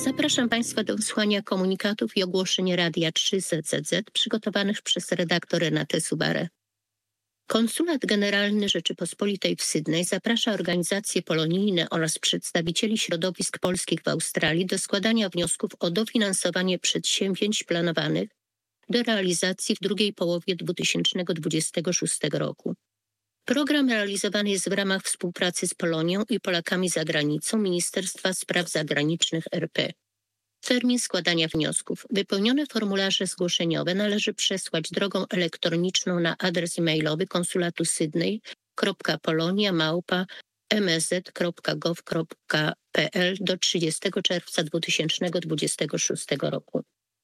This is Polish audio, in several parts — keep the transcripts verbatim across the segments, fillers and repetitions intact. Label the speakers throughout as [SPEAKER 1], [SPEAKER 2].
[SPEAKER 1] Zapraszam Państwa do wysłuchania komunikatów i ogłoszeń Radia trzy Z Z Z przygotowanych przez redaktor Renatę Subarę. Konsulat Generalny Rzeczypospolitej w Sydney zaprasza organizacje polonijne oraz przedstawicieli środowisk polskich w Australii do składania wniosków o dofinansowanie przedsięwzięć planowanych do realizacji w drugiej połowie dwa tysiące dwudziestego szóstego roku. Program realizowany jest w ramach współpracy z Polonią i Polakami za granicą Ministerstwa Spraw Zagranicznych R P. Termin składania wniosków. Wypełnione formularze zgłoszeniowe należy przesłać drogą elektroniczną na adres e-mailowy konsulatu sydney kropka polonia małpa m s z kropka gov kropka p l do trzydziestego czerwca dwa tysiące dwudziestego szóstego roku.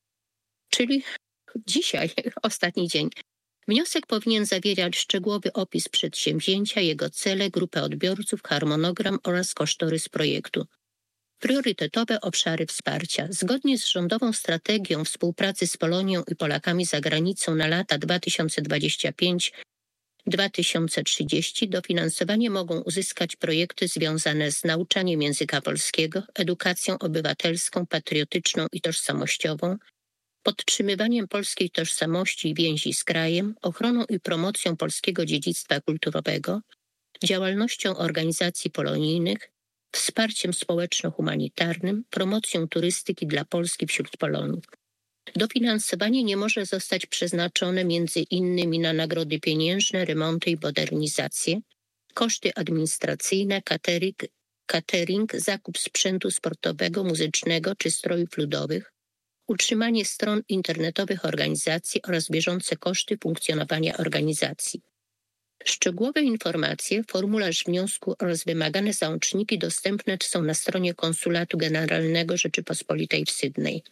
[SPEAKER 1] Czyli dzisiaj, ostatni dzień. Wniosek powinien zawierać szczegółowy opis przedsięwzięcia, jego cele, grupę odbiorców, harmonogram oraz kosztorys projektu. Priorytetowe obszary wsparcia. Zgodnie z rządową strategią współpracy z Polonią i Polakami za granicą na lata dwa tysiące dwudziesty piąty do dwa tysiące trzydziestego dofinansowanie mogą uzyskać projekty związane z nauczaniem języka polskiego, edukacją obywatelską, patriotyczną i tożsamościową, podtrzymywaniem polskiej tożsamości i więzi z krajem, ochroną i promocją polskiego dziedzictwa kulturowego, działalnością organizacji polonijnych, wsparciem społeczno-humanitarnym, promocją turystyki dla Polski wśród Polonii. Dofinansowanie nie może zostać przeznaczone między innymi na nagrody pieniężne, remonty i modernizację, koszty administracyjne, catering, catering, zakup sprzętu sportowego, muzycznego czy strojów ludowych, utrzymanie stron internetowych organizacji oraz bieżące koszty funkcjonowania organizacji. Szczegółowe informacje, formularz wniosku oraz wymagane załączniki dostępne są na stronie Konsulatu Generalnego Rzeczypospolitej w Sydney.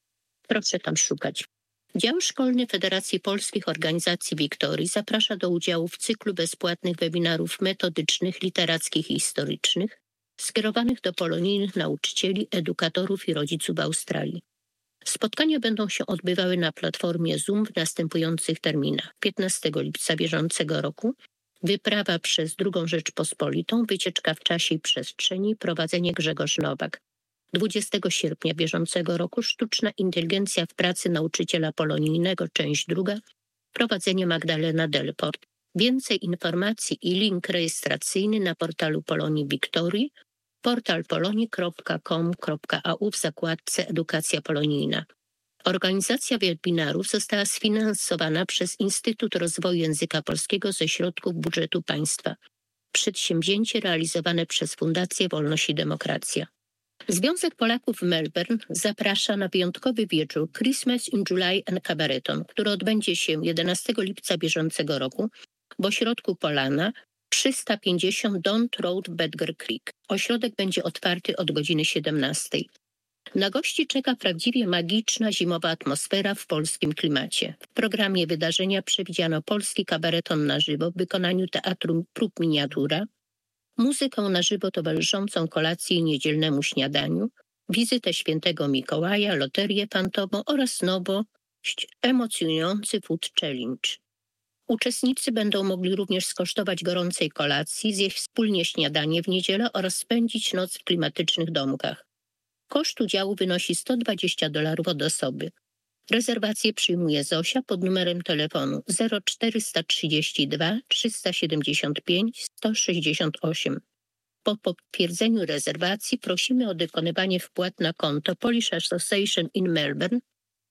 [SPEAKER 1] Proszę tam szukać. Dział Szkolny Federacji Polskich Organizacji Wiktorii zaprasza do udziału w cyklu bezpłatnych webinarów metodycznych, literackich i historycznych skierowanych do polonijnych nauczycieli, edukatorów i rodziców w Australii. Spotkania będą się odbywały na platformie Zoom w następujących terminach. piętnastego lipca bieżącego roku wyprawa przez drugą Rzeczpospolitą, wycieczka w czasie i przestrzeni, prowadzenie Grzegorz Nowak. dwudziestego sierpnia bieżącego roku sztuczna inteligencja w pracy nauczyciela polonijnego, część druga, prowadzenie Magdalena Delport. Więcej informacji i link rejestracyjny na portalu Polonii Wiktorii portal polonii kropka com kropka a u w zakładce Edukacja Polonijna. Organizacja webinarów została sfinansowana przez Instytut Rozwoju Języka Polskiego ze środków budżetu państwa. Przedsięwzięcie realizowane przez Fundację Wolność i Demokracja. Związek Polaków w Melbourne zaprasza na wyjątkowy wieczór Christmas in July and Cabareton, który odbędzie się jedenastego lipca bieżącego roku w ośrodku Polana trzysta pięćdziesiąt Don't Road Badger Creek. Ośrodek będzie otwarty od godziny siedemnastej. Na gości czeka prawdziwie magiczna zimowa atmosfera w polskim klimacie. W programie wydarzenia przewidziano polski kabareton na żywo w wykonaniu Teatru Prób Miniatura, muzykę na żywo towarzyszącą kolacji i niedzielnemu śniadaniu, wizytę świętego Mikołaja, loterię fantową oraz nowość emocjonujący Food Challenge. Uczestnicy będą mogli również skosztować gorącej kolacji, zjeść wspólnie śniadanie w niedzielę oraz spędzić noc w klimatycznych domkach. Koszt udziału wynosi sto dwadzieścia dolarów od osoby. Rezerwację przyjmuje Zosia pod numerem telefonu zero czterysta trzydzieści dwa trzysta siedemdziesiąt pięć sto sześćdziesiąt osiem. Po potwierdzeniu rezerwacji prosimy o dokonywanie wpłat na konto Polish Association in Melbourne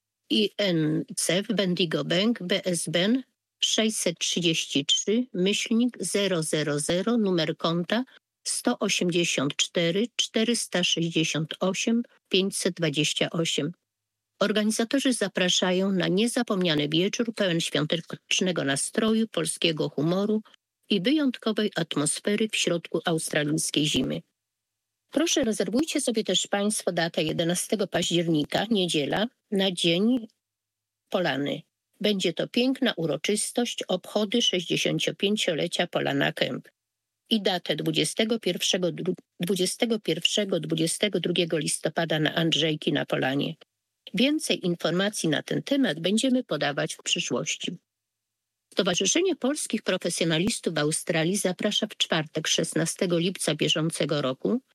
[SPEAKER 1] I N C w Bendigo Bank B S B N sześćset trzydzieści trzy myślnik zero zero zero numer konta sto osiemdziesiąt cztery czterysta sześćdziesiąt osiem pięćset dwadzieścia osiem. Organizatorzy zapraszają na niezapomniany wieczór pełen świątecznego nastroju, polskiego humoru i wyjątkowej atmosfery w środku australijskiej zimy. Proszę, rezerwujcie sobie też Państwo datę jedenastego października, niedziela, na Dzień Polany. Będzie to piękna uroczystość, obchody sześćdziesięciopięciolecia Polana Camp. I datę dwudziestego pierwszego do dwudziestego drugiego listopada na Andrzejki na Polanie. Więcej informacji na ten temat będziemy podawać w przyszłości. Stowarzyszenie Polskich Profesjonalistów w Australii zaprasza w czwartek szesnastego lipca bieżącego roku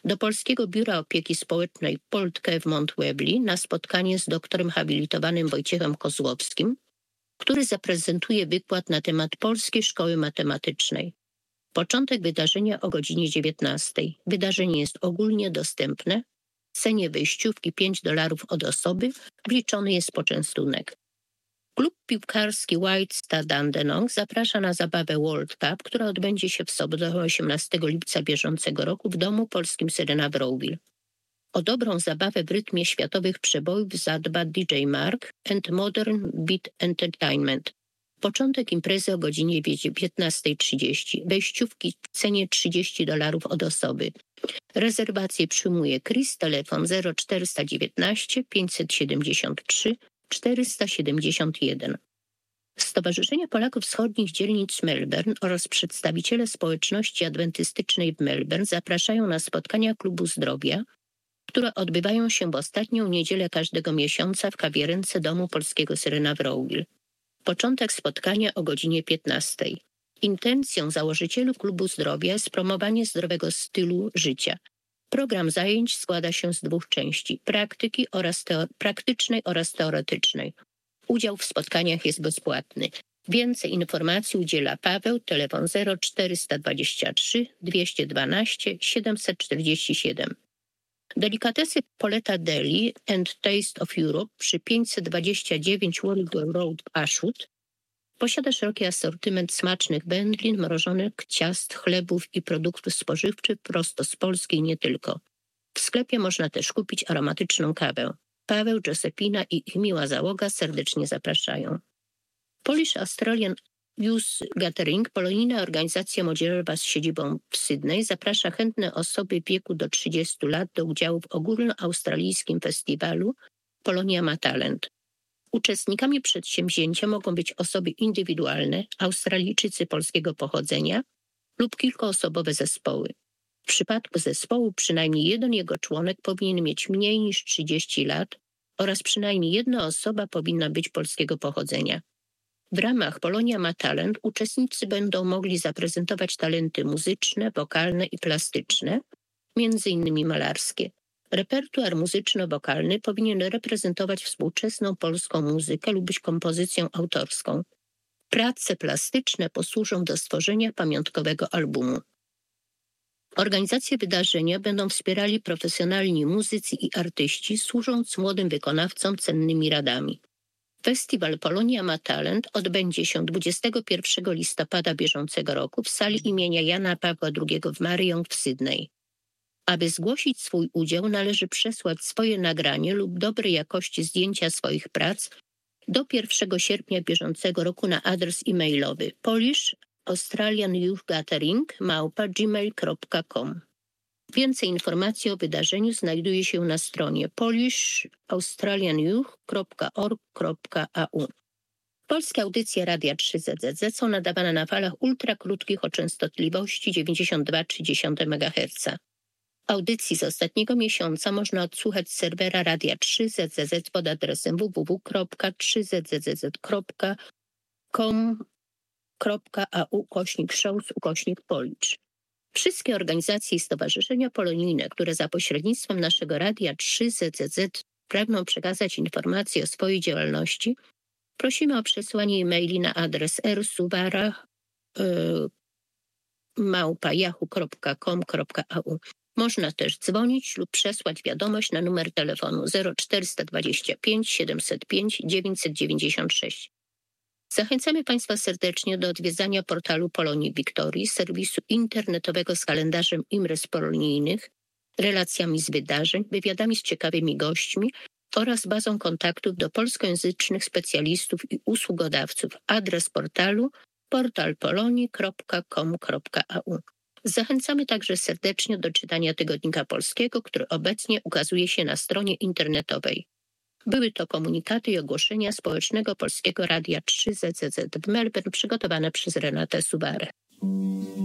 [SPEAKER 1] do Polskiego Biura Opieki Społecznej Poltkę w Mount Webley na spotkanie z doktorem habilitowanym Wojciechem Kozłowskim, który zaprezentuje wykład na temat Polskiej Szkoły Matematycznej. Początek wydarzenia o godzinie dziewiętnastej. Wydarzenie jest ogólnie dostępne. W cenie wejściówki pięć dolarów od osoby wliczony jest poczęstunek. Klub piłkarski White Star Dandenong zaprasza na zabawę World Cup, która odbędzie się w sobotę osiemnastego lipca bieżącego roku w Domu Polskim Syrena w Rowville. O dobrą zabawę w rytmie światowych przebojów zadba D J Mark and Modern Beat Entertainment. Początek imprezy o godzinie piętnasta trzydzieści. Wejściówki w cenie trzydzieści dolarów od osoby. Rezerwacje przyjmuje Chris, telefon zero czterysta dziewiętnaście pięćset siedemdziesiąt trzy czterysta siedemdziesiąt jeden. Stowarzyszenie Polaków Wschodnich Dzielnic Melbourne oraz przedstawiciele społeczności adwentystycznej w Melbourne zapraszają na spotkania Klubu Zdrowia, które odbywają się w ostatnią niedzielę każdego miesiąca w kawiarence Domu Polskiego Syrena w Rowville. Początek spotkania o godzinie piętnastej. Intencją założycieli Klubu Zdrowia jest promowanie zdrowego stylu życia. Program zajęć składa się z dwóch części, praktyki oraz teo- praktycznej oraz teoretycznej. Udział w spotkaniach jest bezpłatny. Więcej informacji udziela Paweł, telefon zero czterysta dwadzieścia trzy dwieście dwanaście siedemset czterdzieści siedem. Delikatesy Poleta Deli and Taste of Europe przy pięćset dwadzieścia dziewięć Warwick Road w Ashwood posiada szeroki asortyment smacznych wędlin, mrożonych ciast, chlebów i produktów spożywczych prosto z Polski i nie tylko. W sklepie można też kupić aromatyczną kawę. Paweł, Josepina i ich miła załoga serdecznie zapraszają. Polish Australian Youth Gathering, polonijna organizacja młodzieżowa z siedzibą w Sydney, zaprasza chętne osoby w wieku do trzydziestu lat do udziału w ogólnoaustralijskim festiwalu Polonia ma talent. Uczestnikami przedsięwzięcia mogą być osoby indywidualne, Australijczycy polskiego pochodzenia lub kilkuosobowe zespoły. W przypadku zespołu przynajmniej jeden jego członek powinien mieć mniej niż trzydzieści lat oraz przynajmniej jedna osoba powinna być polskiego pochodzenia. W ramach Polonia ma talent uczestnicy będą mogli zaprezentować talenty muzyczne, wokalne i plastyczne, między innymi malarskie. Repertuar muzyczno-wokalny powinien reprezentować współczesną polską muzykę lub być kompozycją autorską. Prace plastyczne posłużą do stworzenia pamiątkowego albumu. Organizacje wydarzenia będą wspierali profesjonalni muzycy i artyści, służąc młodym wykonawcom cennymi radami. Festiwal Polonia ma talent odbędzie się dwudziestego pierwszego listopada bieżącego roku w sali imienia Jana Pawła drugiego w Marion w Sydney. Aby zgłosić swój udział, należy przesłać swoje nagranie lub dobrej jakości zdjęcia swoich prac do pierwszego sierpnia bieżącego roku na adres e-mailowy polish australian youth gathering małpa gmail kropka com. Więcej informacji o wydarzeniu znajduje się na stronie polish australian youth kropka org kropka a u. Polskie audycje Radia trzy Z Z Z są nadawane na falach ultrakrótkich o częstotliwości dziewięćdziesiąt dwa przecinek trzy megaherca. Audycji z ostatniego miesiąca można odsłuchać z serwera Radia trzy Z Z Z pod adresem w w w kropka trzy z z z kropka com kropka a u ukośnik shows ukośnik policz. Wszystkie organizacje i stowarzyszenia polonijne, które za pośrednictwem naszego Radia trzy Z Z Z pragną przekazać informacje o swojej działalności, prosimy o przesłanie e-maili na adres rsuwara małpa yahoo kropka com kropka a u. Można też dzwonić lub przesłać wiadomość na numer telefonu zero czterysta dwadzieścia pięć siedemset pięć dziewięćset dziewięćdziesiąt sześć. Zachęcamy Państwa serdecznie do odwiedzania portalu Polonii Wiktorii, serwisu internetowego z kalendarzem imprez polonijnych, relacjami z wydarzeń, wywiadami z ciekawymi gośćmi oraz bazą kontaktów do polskojęzycznych specjalistów i usługodawców. Adres portalu portal polonii kropka com kropka a u. Zachęcamy także serdecznie do czytania Tygodnika Polskiego, który obecnie ukazuje się na stronie internetowej. Były to komunikaty i ogłoszenia Społecznego Polskiego Radia trzy Z Z Z w Melbourne przygotowane przez Renatę Subarę.